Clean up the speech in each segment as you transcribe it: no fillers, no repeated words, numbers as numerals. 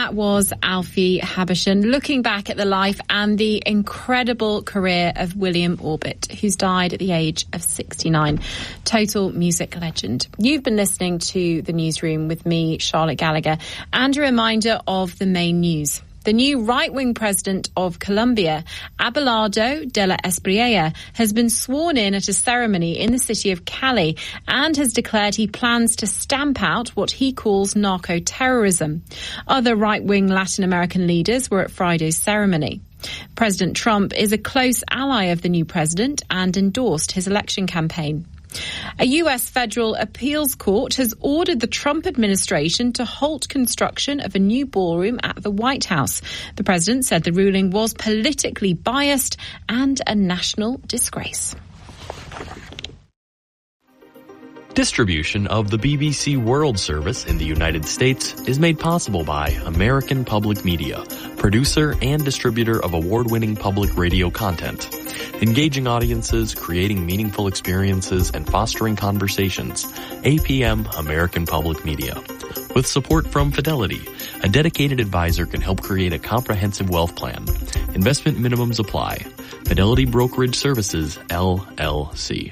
That was Alfie Habershon looking back at the life and the incredible career of William Orbit, who's died at the age of 69. Total music legend. You've been listening to The Newsroom with me, Charlotte Gallagher, and a reminder of the main news. The new right-wing president of Colombia, Abelardo de la Espriella, has been sworn in at a ceremony in the city of Cali and has declared he plans to stamp out what he calls narco-terrorism. Other right-wing Latin American leaders were at Friday's ceremony. President Trump is a close ally of the new president and endorsed his election campaign. A U.S. federal appeals court has ordered the Trump administration to halt construction of a new ballroom at the White House. The president said the ruling was politically biased and a national disgrace. Distribution of the BBC World Service in the United States is made possible by American Public Media, producer and distributor of award-winning public radio content. Engaging audiences, creating meaningful experiences, and fostering conversations. APM American Public Media. With support from Fidelity, a dedicated advisor can help create a comprehensive wealth plan. Investment minimums apply. Fidelity Brokerage Services, LLC.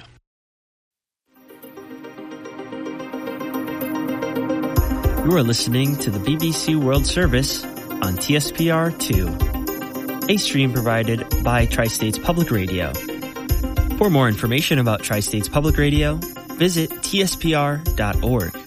You are listening to the BBC World Service on TSPR2, a stream provided by Tri-States Public Radio. For more information about Tri-States Public Radio, visit tspr.org.